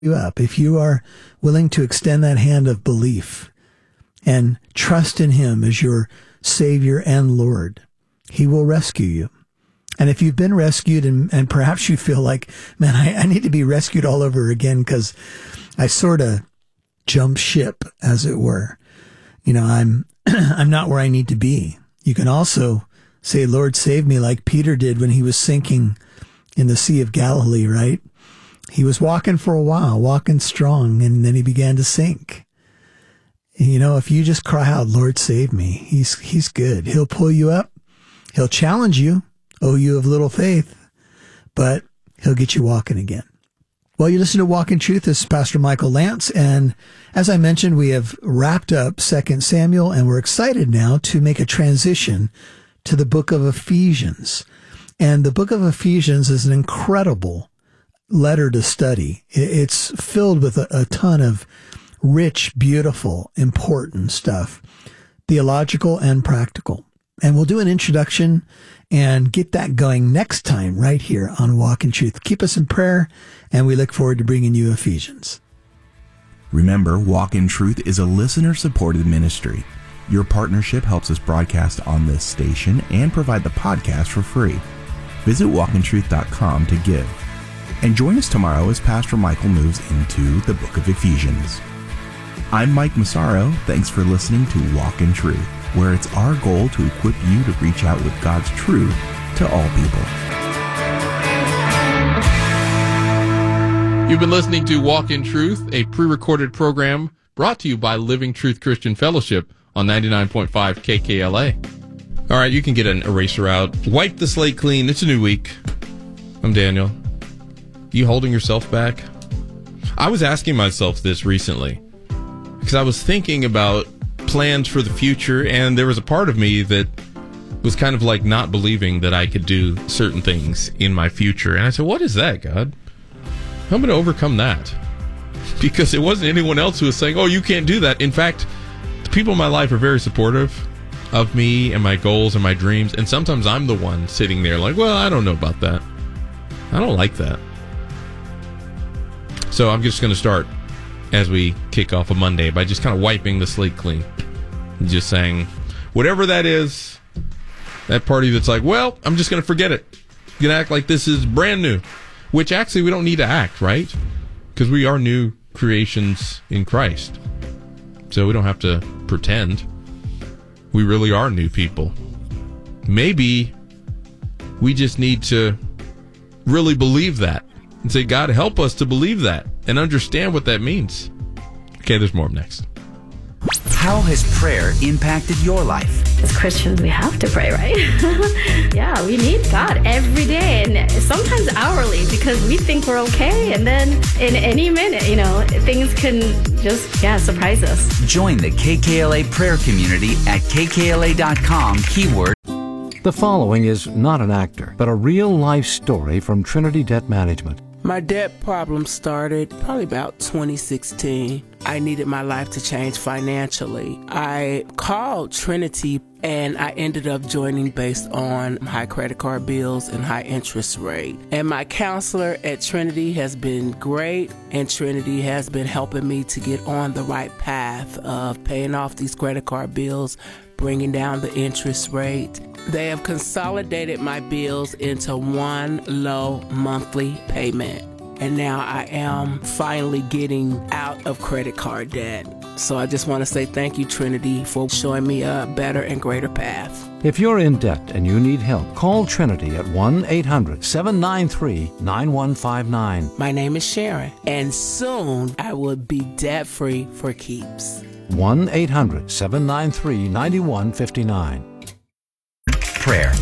you up, if you are willing to extend that hand of belief and trust in him as your Savior and Lord, he will rescue you. And if you've been rescued and perhaps you feel like, man, I need to be rescued all over again because I sort of jumped ship, as it were. You know, I'm not where I need to be. You can also say, Lord, save me, like Peter did when he was sinking in the Sea of Galilee, right? He was walking for a while, walking strong, and then he began to sink. You know, if you just cry out, Lord, save me, he's good. He'll pull you up. He'll challenge you, oh, you of little faith, but he'll get you walking again. Well, you listen to Walk in Truth. This is Pastor Michael Lance. And as I mentioned, we have wrapped up 2 Samuel, and we're excited now to make a transition to the book of Ephesians. And the book of Ephesians is an incredible letter to study. It's filled with a ton of rich, beautiful, important stuff, theological and practical. And we'll do an introduction and get that going next time right here on Walk in Truth. Keep us in prayer, and we look forward to bringing you Ephesians. Remember, Walk in Truth is a listener-supported ministry. Your partnership helps us broadcast on this station and provide the podcast for free. Visit walkintruth.com to give. And join us tomorrow as Pastor Michael moves into the book of Ephesians. I'm Mike Massaro. Thanks for listening to Walk in Truth, where it's our goal to equip you to reach out with God's truth to all people. You've been listening to Walk in Truth, a pre-recorded program brought to you by Living Truth Christian Fellowship on 99.5 KKLA. All right, you can get an eraser out. Wipe the slate clean. It's a new week. I'm Daniel. You holding yourself back? I was asking myself this recently because I was thinking about plans for the future, and there was a part of me that was kind of like not believing that I could do certain things in my future. And I said, what is that, God? I'm going to overcome that. Because it wasn't anyone else who was saying, oh, you can't do that. In fact, the people in my life are very supportive of me and my goals and my dreams. And sometimes I'm the one sitting there like, well, I don't know about that. I don't like that. So I'm just going to start as we kick off a Monday by just kind of wiping the slate clean. And just saying, whatever that is, that party that's like, well, I'm just going to forget it. I'm going to act like this is brand new. Which actually we don't need to act, right? Because we are new creations in Christ. So we don't have to pretend. We really are new people. Maybe we just need to really believe that and say, God, help us to believe that and understand what that means. Okay, there's more next. How has prayer impacted your life? As Christians, we have to pray, right? Yeah, we need God every day and sometimes hourly because we think we're okay. And then in any minute, things can just, surprise us. Join the KKLA prayer community at kkla.com, keyword. The following is not an actor, but a real-life story from Trinity Debt Management. My debt problem started probably about 2016. I needed my life to change financially. I called Trinity and I ended up joining based on high credit card bills and high interest rate. And my counselor at Trinity has been great, and Trinity has been helping me to get on the right path of paying off these credit card bills, bringing down the interest rate. They have consolidated my bills into one low monthly payment. And now I am finally getting out of credit card debt. So I just want to say thank you, Trinity, for showing me a better and greater path. If you're in debt and you need help, call Trinity at 1-800-793-9159. My name is Sharon, and soon I will be debt-free for keeps. 1-800-793-9159. Prayer.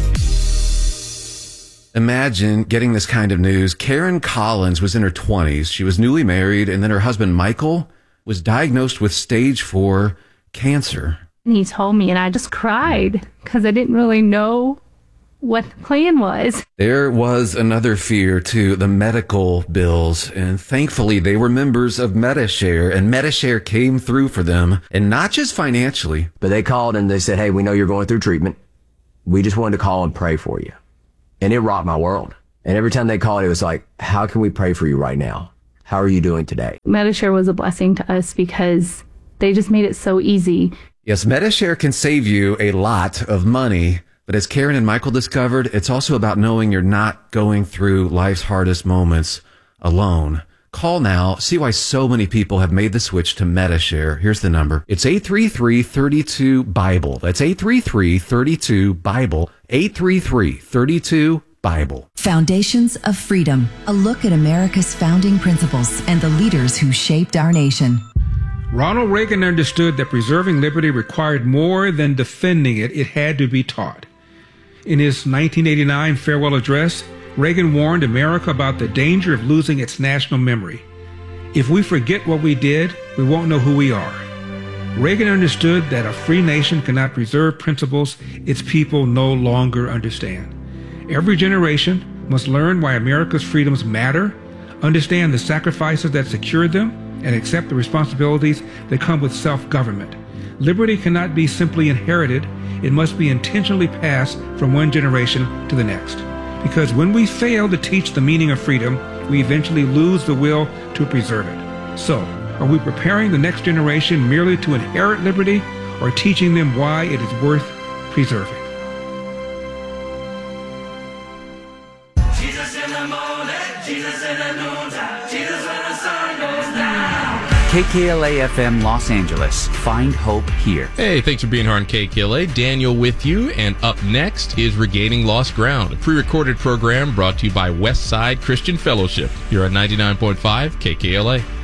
Imagine getting this kind of news. Karen Collins was in her 20s. She was newly married, and then her husband, Michael, was diagnosed with stage 4 cancer. And he told me, and I just cried because I didn't really know what the plan was. There was another fear, too, the medical bills. And thankfully, they were members of Medi-Share, and Medi-Share came through for them, and not just financially. But they called and they said, hey, we know you're going through treatment. We just wanted to call and pray for you. And it rocked my world. And every time they called, it was like, how can we pray for you right now? How are you doing today? Medishare was a blessing to us because they just made it so easy. Yes, Medishare can save you a lot of money, but as Karen and Michael discovered, it's also about knowing you're not going through life's hardest moments alone. Call now. See why so many people have made the switch to Medishare. Here's the number. It's 833-32-BIBLE. That's 833-32-BIBLE. 833-32-BIBLE. Foundations of Freedom. A look at America's founding principles and the leaders who shaped our nation. Ronald Reagan understood that preserving liberty required more than defending it. It had to be taught. In his 1989 farewell address, Reagan warned America about the danger of losing its national memory. If we forget what we did, we won't know who we are. Reagan understood that a free nation cannot preserve principles its people no longer understand. Every generation must learn why America's freedoms matter, understand the sacrifices that secured them, and accept the responsibilities that come with self-government. Liberty cannot be simply inherited. It must be intentionally passed from one generation to the next. Because when we fail to teach the meaning of freedom, we eventually lose the will to preserve it. So, are we preparing the next generation merely to inherit liberty, or teaching them why it is worth preserving? Jesus in the morning, Jesus in the noontime, Jesus when the sun goes down. KKLA-FM Los Angeles. Find hope here. Hey, thanks for being here on KKLA. Daniel with you, and up next is Regaining Lost Ground, a pre-recorded program brought to you by Westside Christian Fellowship. You're at 99.5 KKLA.